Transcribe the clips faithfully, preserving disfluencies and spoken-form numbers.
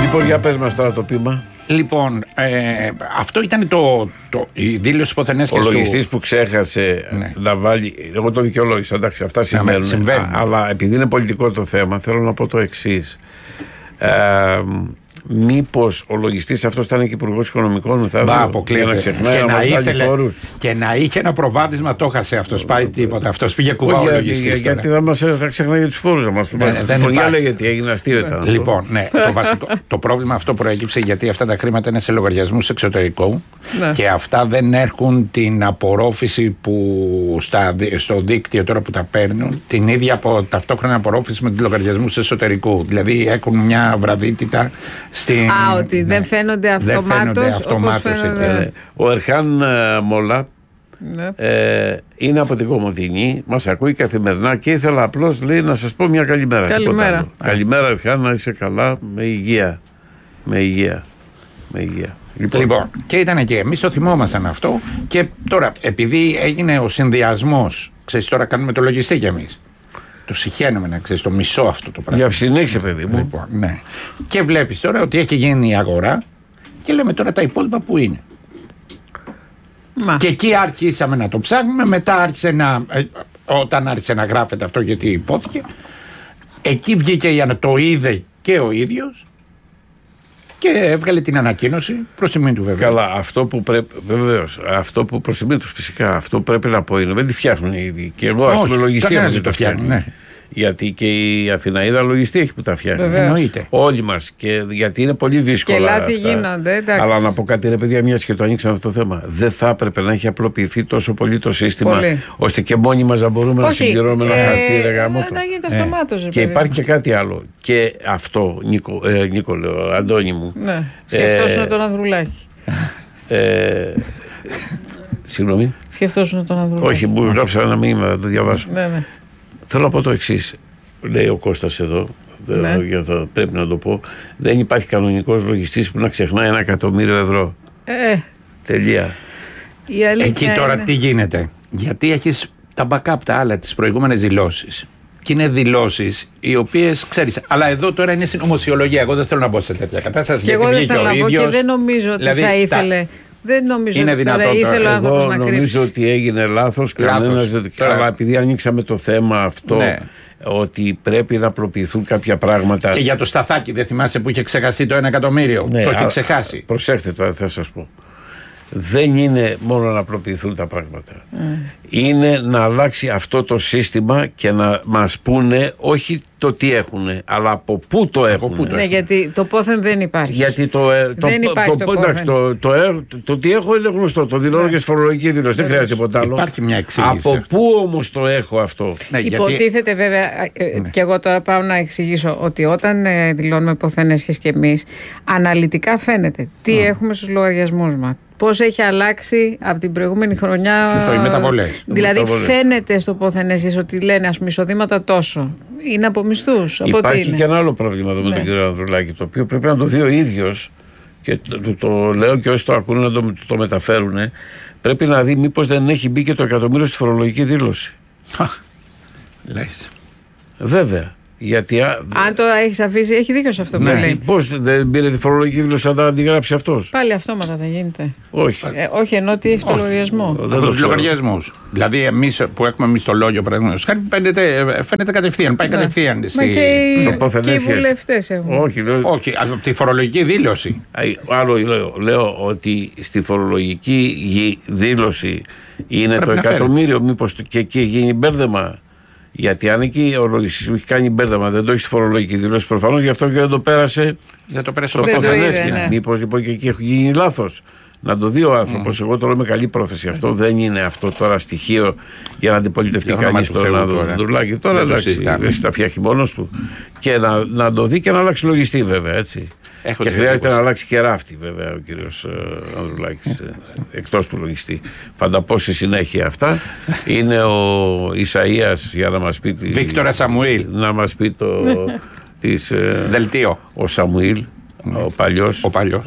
Λοιπόν, για πες μας τώρα το πείμα. Λοιπόν, ε, αυτό ήταν το, το, η δήλωση Ποθενέσχες. Ο λογιστής του... που ξέχασε ναι. να βάλει. Εγώ το δικαιολόγησα, εντάξει, αυτά συμβαίνουν. συμβαίνουν. Α, αλλά επειδή είναι πολιτικό το θέμα, θέλω να πω το εξής. Ε, Μήπως ο λογιστής αυτός ήταν και υπουργός οικονομικών, θα αποκλείεται. Να ξεχνάει, και, να να ήθελε, και να είχε ένα προβάδισμα, το έχασε αυτός. Πάει τίποτα. Αυτός πήγε κουβά ο λογιστής. Για, γιατί θα, μας, θα ξεχνάει για τους φόρους να μας το πει. Δεν έλεγε ότι έγινε αστείο ήταν. Λοιπόν, ναι, το, βασικό, το πρόβλημα αυτό προέκυψε γιατί αυτά τα χρήματα είναι σε λογαριασμούς εξωτερικού ναι. και αυτά δεν έχουν την απορρόφηση που στα, στο δίκτυο τώρα που τα παίρνουν, την ίδια από, ταυτόχρονα απορρόφηση με τους λογαριασμούς εσωτερικού. Δηλαδή έχουν μια βραδύτητα. Στην... Α, ότι ναι. δεν φαίνονται αυτομάτως, αυτομάτως όπως φαίνονται... Ο Ερχάν ε, Μόλα ναι. ε, είναι από την Κομοτηνή, μας ακούει καθημερινά και ήθελα απλώς, λέει, να σας πω μια καλημέρα. Καλημέρα. Καλημέρα Ερχάν, να είσαι καλά, με υγεία. Με υγεία. Με υγεία. Λοιπόν. λοιπόν, και ήταν εκεί. Εμείς το θυμόμασταν αυτό και τώρα επειδή έγινε ο συνδυασμός, ξέρεις, τώρα κάνουμε το λογιστή κι εμείς. Το συχαίνουμε να ξέρεις το μισό αυτό το πράγμα. Για συνέχισε, παιδί μου. Λοιπόν, ναι. Και βλέπεις τώρα ότι έχει γίνει η αγορά και λέμε τώρα τα υπόλοιπα που είναι. Μα. Και εκεί άρχισαμε να το ψάχνουμε. Μετά άρχισε να. Ε, όταν άρχισε να γράφεται αυτό, γιατί υπόθηκε, εκεί βγήκε για να το είδε και ο ίδιος και έβγαλε την ανακοίνωση προς τιμή του, βέβαια. Καλά, αυτό που πρέπει. Βεβαίως. Αυτό που προς τιμή του, φυσικά. Αυτό που πρέπει να πω είναι. Δεν τη φτιάχνουν οι ίδιοι. Και εγώ, ας πούμε, λογιστή δεν το φτιάχνουν. Ναι. Γιατί και η Αθηναίδα λογιστή έχει που τα φτιάχνει. Εννοείται. Όλοι μας. Και γιατί είναι πολύ δύσκολα. Και λάθη αυτά. γίνονται. Εντάξει. Αλλά να πω κάτι, ρε παιδιά, μιας και το ανοίξαμε αυτό το θέμα. Δεν θα έπρεπε να έχει απλοποιηθεί τόσο πολύ το σύστημα, πολύ. ώστε και μόνοι μας να μπορούμε Όχι, να συμπληρώνουμε ένα ε, χαρτί, ρε γάμο. Να γίνεται αυτομάτως. Και υπάρχει και κάτι άλλο. Και αυτό, Νίκο, ε, Νίκο λέω, Αντώνη μου. Ναι. Σκεφτόσουν ε, τον Ανδρουλάκη. Ε, Συγγνώμη. Σκεφτόσουν τον Ανδρουλάκη. Όχι, μου γράψα ένα μήνυμα, να το διαβάσω. Ναι, ναι. Θέλω να πω το εξής. Λέει ο Κώστας εδώ, ναι. για το, πρέπει να το πω. Δεν υπάρχει κανονικός λογιστής που να ξεχνάει ένα εκατομμύριο ευρώ. Ε. Τελεία. Εκεί τώρα είναι. Τι γίνεται. Γιατί έχεις τα backup τα άλλα, τις προηγούμενες δηλώσεις. Και είναι δηλώσεις οι οποίες ξέρεις. Αλλά εδώ τώρα είναι συνωμοσιολογία. Εγώ δεν θέλω να μπω σε τέτοια κατάσταση. Και εγώ δεν θέλω να μπω και δεν νομίζω ότι δηλαδή, θα ήθελε. Τα... Δεν νομίζω είναι ότι τώρα ήθελε ο άνθρωπος να κρύψει. Νομίζω ότι έγινε λάθος, κανένας, αλλά επειδή ανοίξαμε το θέμα αυτό, ναι. ότι πρέπει να απλοποιηθούν κάποια πράγματα. Και για το Σταθάκι, δεν θυμάσαι που είχε ξεχαστεί το ένα εκατομμύριο, ναι, το είχε ξεχάσει. Προσέχτε τώρα, θα σας πω. Δεν είναι μόνο να απλοποιηθούν τα πράγματα. Mm. Είναι να αλλάξει αυτό το σύστημα και να μας πούνε όχι το τι έχουν, αλλά από πού το έχουν. Πού το ναι, έχουν. Γιατί το πόθεν δεν υπάρχει. Γιατί το, το, δεν το, υπάρχει το, το, εντάξει, το, το, το, το, το τι έχω είναι γνωστό. Το δηλώνω yeah. και στη φορολογική δήλωση. Δεν χρειάζεται τίποτα άλλο. Υπάρχει μια εξήγηση. Από πού όμως το έχω αυτό. Ναι, υποτίθεται γιατί... βέβαια, ναι. και εγώ τώρα πάω να εξηγήσω ότι όταν ε, δηλώνουμε Ποθενέσχες και εμείς, αναλυτικά φαίνεται τι mm. έχουμε στους λογαριασμούς μας. Πώς έχει αλλάξει από την προηγούμενη χρονιά. Σωστό, οι μεταβολές. Δηλαδή μεταβολές. Φαίνεται στο Ποθενέσχες ότι λένε ας πούμε εισοδήματα τόσο. Είναι από μισθούς. Υπάρχει και ένα άλλο πρόβλημα εδώ ναι. με τον κύριο Ανδρουλάκη, το οποίο πρέπει να το δει ο ίδιος και το, το, το λέω και όσοι το ακούνε να το, το μεταφέρουν. Πρέπει να δει μήπως δεν έχει μπει και το εκατομμύριο στη φορολογική δήλωση. Λες. Βέβαια. Γιατί, αν το έχει αφήσει, έχει δίκιο σε αυτό που ναι, λέει. Πώς δεν πήρε τη φορολογική δήλωση να τα αντιγράψει αυτός. Πάλι αυτόματα δεν γίνεται. Όχι. Ε, όχι, ενώ τι έχει στο λογαριασμό. Από τους λογαριασμούς. Δηλαδή, εμείς που έχουμε μισθολόγιο, παραδείγματος χάρη, φαίνεται κατευθείαν. Πάει ναι. κατευθείαν. Μα στη... και, και οι βουλευτές έχουν. Όχι, λέω... όχι, από τη φορολογική δήλωση. Άλλο λέω, λέω ότι στη φορολογική δήλωση είναι πρέπει το εκατομμύριο, μήπως και εκεί γίνει μπέρδεμα. Γιατί αν εκεί ο λογιστής μου έχει κάνει μπέρδεμα, δεν το έχει στη φορολογική δήλωση προφανώς, γι' αυτό και δεν το πέρασε. Δεν το πέρασε στο Ποθενέσχες. Ναι. Μήπως λοιπόν και εκεί έχει γίνει λάθος. Να το δει ο άνθρωπος. Mm. Εγώ το λέω με καλή πρόθεση. Mm. Αυτό δεν είναι αυτό τώρα στοιχείο για να αντιπολιτευτεί κανείς τον Ανδρουλάκη. Τώρα εντάξει, τα φτιάχνει μόνος του. Και να, να το δει και να αλλάξει λογιστή, βέβαια. Έτσι. Έχω και χρειάζεται να αλλάξει και ράφτη, βέβαια, ο κύριος uh, Ανδρουλάκης, εκτός του λογιστή. Φανταπώ στη συνέχεια αυτά. Είναι ο Ισαΐας για να μας πει. Βίκτορα Σαμουήλ. Να μας πει το. της, Δελτίο. Ο Σαμουήλ. Ο παλιός. Ο παλιός.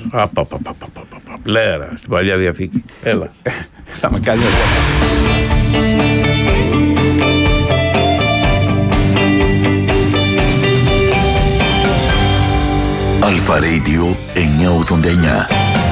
Λέρα, στην Παλιά Διαθήκη. Έλα. Θα με κάνει εδώ. Αλφα Radio εννιακόσια ογδόντα εννιά.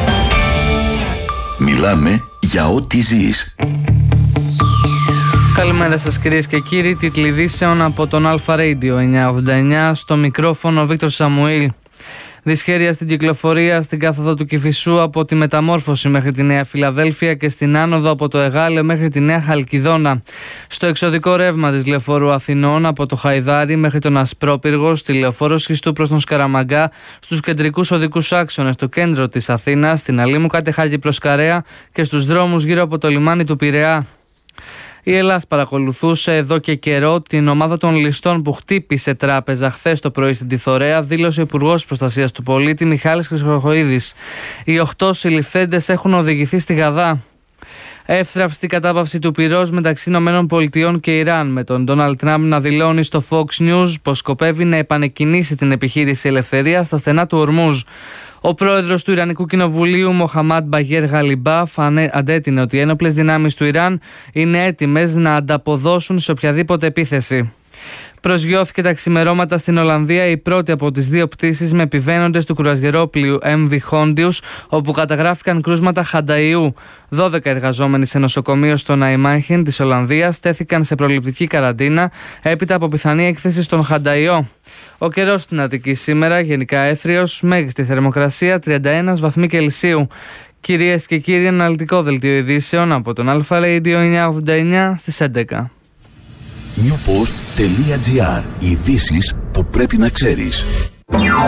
Μιλάμε για ό,τι ζεις. Καλημέρα σας κυρίες και κύριοι, τίτλοι ειδήσεων από τον Αλφα Radio εννιακόσια ογδόντα εννιά, στο μικρόφωνο Βίκτορ Σαμουήλ. Δυσχέρεια στην κυκλοφορία στην κάθοδο του Κηφισού από τη Μεταμόρφωση μέχρι τη Νέα Φιλαδέλφια και στην άνοδο από το Εγάλεο μέχρι τη Νέα Χαλκιδόνα. Στο εξωδικό ρεύμα της Λεωφόρου Αθηνών από το Χαϊδάρι μέχρι τον Ασπρόπυργο, στη Λεωφόρο Σχιστού προς τον Σκαραμαγκά, στους κεντρικούς οδικούς άξονες, στο κέντρο της Αθήνας, στην Αλήμου Κατεχάκη προς Καρέα και στους δρόμους γύρω από το λιμάνι του Πειραιά. Η Ελλάς παρακολουθούσε εδώ και καιρό την ομάδα των ληστών που χτύπησε τράπεζα χθες το πρωί στην Τιθωρέα, δήλωσε ο Υπουργός Προστασίας του Πολίτη Μιχάλης Χρυσοχοΐδης. Οι οχτώ συλληφθέντες έχουν οδηγηθεί στη Γαδά. Εύθραυστη κατάπαυση του πυρός μεταξύ ΗΠΑ και Ιράν, με τον Ντόναλντ Τραμπ να δηλώνει στο Fox News πως σκοπεύει να επανεκκινήσει την επιχείρηση Ελευθερία στα στενά του Ορμούζ. Ο πρόεδρος του Ιρανικού Κοινοβουλίου, Μοχαμάντ Μπαγέρ Γαλιμπάφ, αντέτεινε ότι οι ένοπλες δυνάμεις του Ιράν είναι έτοιμες να ανταποδώσουν σε οποιαδήποτε επίθεση. Προσγειώθηκε τα ξημερώματα στην Ολλανδία η πρώτη από τις δύο πτήσεις με επιβαίνοντες του κρουαζιερόπλοιου εμ βι Hondius, όπου καταγράφηκαν κρούσματα χανταϊού. δώδεκα εργαζόμενοι σε νοσοκομείο στο Ναϊμάχεν της Ολλανδίας στέθηκαν σε προληπτική καραντίνα έπειτα από πιθανή έκθεση στον χανταϊό. Ο καιρός στην Αττική σήμερα γενικά έθριος, μέγιστη θερμοκρασία τριάντα ένα βαθμοί Κελσίου. Κυρίες και κύριοι, αναλυτικό δελτίο ειδήσεων από τον Αλφα Radio εννιακόσια ογδόντα εννιά στις έντεκα. newpost.gr. Ειδήσεις που πρέπει να ξέρεις.